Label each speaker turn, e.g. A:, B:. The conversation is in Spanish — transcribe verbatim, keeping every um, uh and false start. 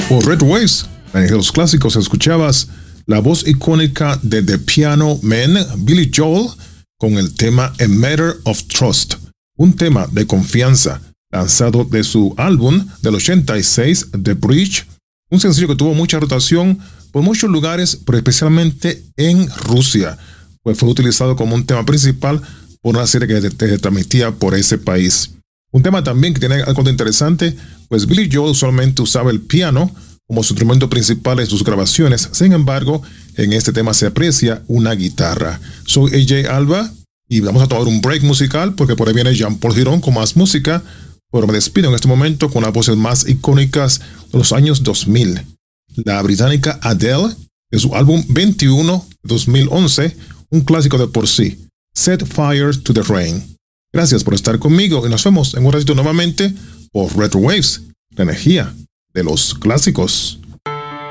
A: Por Red Waves, en los clásicos escuchabas la voz icónica de The Piano Man, Billy Joel, con el tema A Matter of Trust, un tema de confianza lanzado de su álbum del ochenta y seis, The Bridge, un sencillo que tuvo mucha rotación por muchos lugares, pero especialmente en Rusia, pues fue utilizado como un tema principal por una serie que se transmitía por ese país. Un tema también que tiene algo de interesante, pues Billy Joel usualmente usaba el piano como su instrumento principal en sus grabaciones. Sin embargo, en este tema se aprecia una guitarra. Soy A J Alba y vamos a tomar un break musical porque por ahí viene Jean-Paul Girón con más música, pero me despido en este momento con las voces más icónicas de los años dos mil. La británica Adele, de su álbum veintiuno de dos mil once, un clásico de por sí, Set Fire to the Rain. Gracias por estar conmigo y nos vemos en un ratito nuevamente por Retro Waves, la energía de los clásicos.